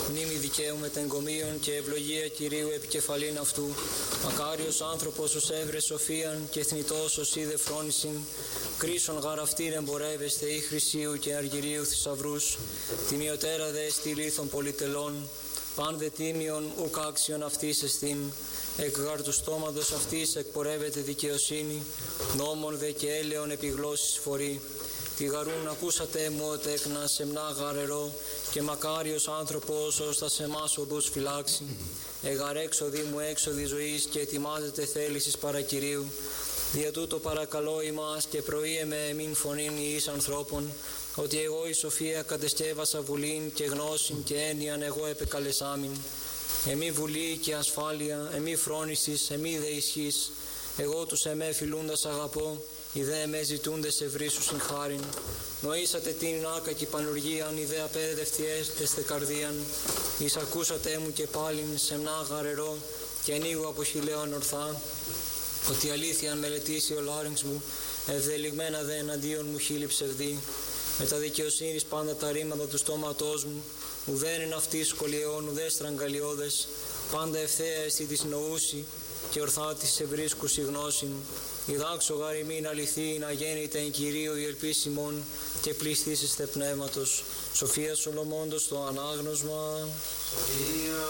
μνήμη δικαίου μετεγκομίων και ευλογία Κυρίου επικεφαλήν αυτού. Μακάριος άνθρωπος ως έβρε σοφίαν και θνητός ως είδε φρόνησιν, κρίσον γαραφτήν εμπορεύεστε ή χρυσίου και αργυρίου θησαυρούς, τιμιωτέρα δε εστί λίθων πολυτελών, παν δε τίμιον ουκ άξιον αυτής εστίν, εκ γαρ του στόματος αυτής εκπορεύεται δικαιοσύνη, νόμων δε και έλεον επιγλώσσης φορεί. Τη γαρούν ακούσατε μου ότι έκνα σεμνά γαρερό και μακάριος άνθρωπος ως τα σεμάς οδούς φυλάξει. Εγαρέξοδη μου έξοδη ζωής και ετοιμάζεται θέλησης παρακυρίου. Δια τούτο παρακαλώ ημάς και προείε εμήν φωνήν εις ανθρώπων, ότι εγώ η σοφία κατεσκεύασα βουλήν και γνώσιν και έννοιαν εγώ επεκαλεσάμιν. Εμεί βουλή και ασφάλεια, εμεί φρόνησης, εμεί δε ισχύς. Εγώ τους εμέ φιλούντας αγαπώ, οι δε εμέ ζητούντες ευρύσους συγχάριν. Νοήσατε την άκακη πανουργίαν, οι δε απέδευτοι έστεστε καρδίαν. Εις ακούσατε μου και πάλιν σεμνά γαρερό και ανοίγω από χιλέον ορθά. Ότι αλήθειαν μελετήσει ο λάριγς μου, ευδελιγμένα δε εναντίον μου χείλη ψευδή. Με τα δικαιοσύνης πάντα τα ρήματα του στόματός μου, ουδέν εν αυτής σκολιεών, ουδέ στραγγαλιώδες, πάντα ευθέα εστι της νοούση και ορθά της ευρίσκουσι γνώσιν. Ιδάξω γάρ ημίν αληθή να γέννηται εν Κυρίου η ελπίς ημών και πληστήσεστε πνεύματος. Σοφία Σολομώντος το ανάγνωσμα. Σοφία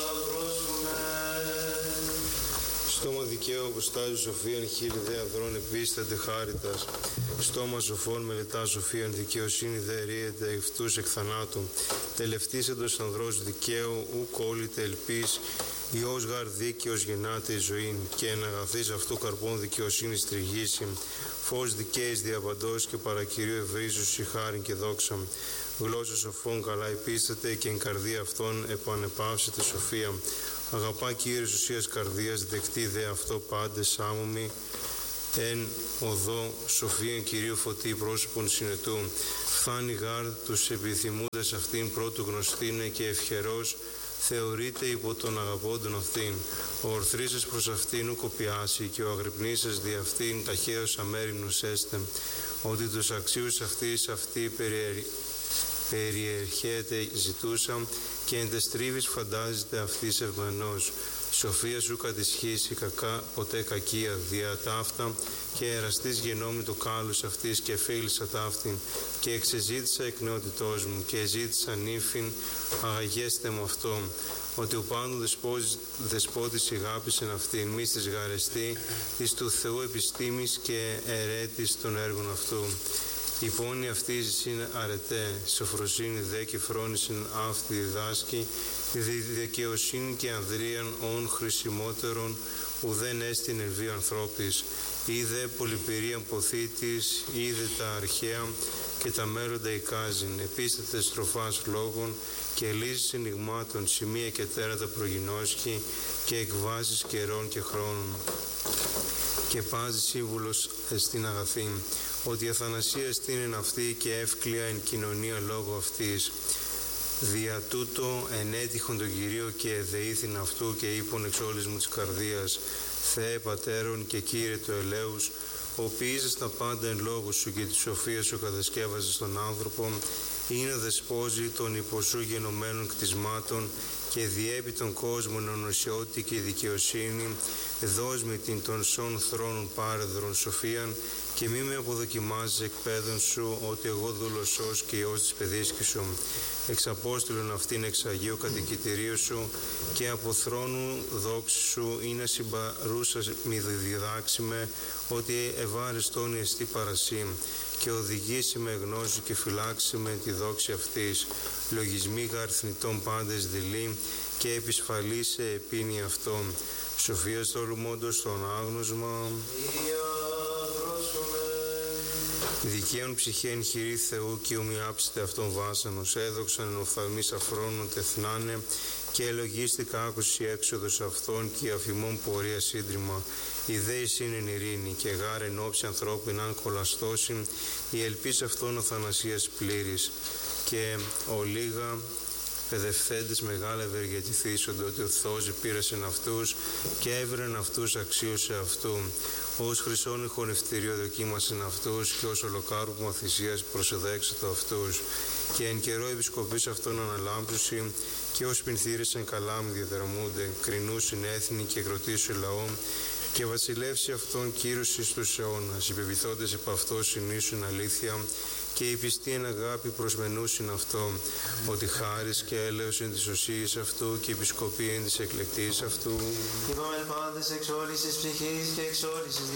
στόμα δικαίου αποστάζει σοφίαν, χείλη δε ανδρών επίστανται χάριτας. Στόμα σοφών μελετά σοφίαν, δικαιοσύνη δε ρίεται ευτούς εκ θανάτου. Τελευτήσαντος ανδρός δικαίου, ου κόλλητε ελπίς, Υιός γαρ δίκαιος γεννάται η ζωή, και εν αγαθής αυτού καρπών δικαιοσύνης τριγήσει. Φως δικαίης διαπαντός και παρακυρίου ευρύσους η χάριν και δόξα. Γλώσσα σοφών καλά υπίσταται και εν καρδία αυτών επανεπαύσεται σοφία. Αγαπά Κύριος ουσίας καρδίας, δεκτή δε αυτό πάντες άμωμη. Εν οδό σοφίαν Κυρίου φωτή πρόσωπον συνετού. Φθάνει γάρ τους επιθυμούντες αυτήν πρώτου γνωστήνε και ευχερός θεωρείται υπό τον αγαπώντων αυτήν. Ο ορθρίσας προς αυτήν ου κοπιάσει και ο αγρυπνήσας δι' αυτήν ταχαίως αμέριμνος έστε. Ότι τους αξίους αυτής αυτή περιερχέται ζητούσα και εν τες τρίβεις φαντάζεται αυτής ευγενός. Σοφία σου κατησχύσει κακά, ποτέ κακία δια ταύτα και εραστής γενόμη το κάλους αυτής και φίλησα ταύτην και εξεζήτησα εκ νεότητός μου και ζήτησα νύφην αγαγέστε μου αυτό, ότι ο πάντων δεσπότης αγάπησεν αυτήν μη στις γαρεστή εις του Θεού επιστήμης και ερέτης των έργων αυτού. Η πόνη αυτής είναι αρετέ, σοφροσύνη δε και φρόνησιν αυτή διδάσκει, δικαιοσύνη και ανδρίαν όν χρησιμότερον ουδέν έστιν ελβή ανθρώπης, είδε πολυπηρίαν ποθήτης, είδε τα αρχαία και τα μέροντα εικάζειν, επίσταται στροφάς λόγων και λύσεις ενηγμάτων, σημεία και τέρατα προγινώσχη και εκβάσεις καιρών και χρόνων. Και πάζει σύμβουλος στην αγαθή, ότι η αθανασία εστίν αυτή και εύκλεια εν κοινωνία λόγω αυτής. Δια τούτο ενέτυχον τον Κυρίο και εδεήθην αυτού και είπον εξ όλης μου της καρδίας, Θεέ Πατέρων και Κύριε του ελέους, ο οποίης τα πάντα εν λόγω σου και τη σοφία σου κατασκεύαζες τον άνθρωπο, είναι δεσπόζει των υποσού γενομένων κτισμάτων και διέπει τον κόσμο ονοσιότητα και δικαιοσύνη, δώσ' με την των σών θρόνων πάρεδρων σοφίαν και μη με αποδοκιμάζεις εκ παιδών σου, ότι εγώ δούλωσος και Υιός της παιδίσκης σου. Εξ Απόστολων αυτήν εξ Αγίου κατοικητηρίου σου και από θρόνου δόξη σου είναι συμπαρούσας μη διδάξιμε, ότι ευάρεστον εστί παρασύ και οδηγήσει με γνώση και φυλάξει με τη δόξη αυτής. Λογισμοί γαρθνητών πάντες δειλή και επισφαλή σε επίνη αυτών. Σοφία στολμώντος στον άγνωσμα. Δικαίων ψυχέν χειρή Θεού και ομοιάψετε αυτόν βάσανος, έδοξαν εν οφθαλμής αφρόνων τεθνάνε και ελογίστηκα άκουση έξοδος αυτών και αφημών πορεία σύντριμα. Η δέης είναι εν ειρήνη και γάρ εν όψη ανθρώπιν αν κολαστώσιν, η ελπίς αυτών αθανασίας πλήρης και ο λίγα παιδευθέντες μεγάλα ευεργετηθήσονται, ότι ο Θεός πήρασεν αυτούς και έβρεν αυτούς αξίωσε αυτού. Ως χρυσόν χωνευτήριο δοκίμασεν αυτούς και ως ολοκάρπωμα θυσίας προσεδέξετο αυτούς. Και εν καιρό επισκοπής αυτών αναλάμψουσι και ως πινθύρεσεν καλάμι διαδραμούνται, κρινούσιν έθνη και εκρωτήσου λαό και βασιλεύσει αυτόν Κύρους εις τους αιώνας, υπεπιθόντες επ' αυτό συνήσουν αλήθεια και η πιστή εν αγάπη προσμενούσιν αυτό, ότι χάρις και έλεος εν της οσίας αυτού και επισκοπή εν της εκλεκτής αυτού. Υπομελπάντες εξ όλης της ψυχής και εξ όλης της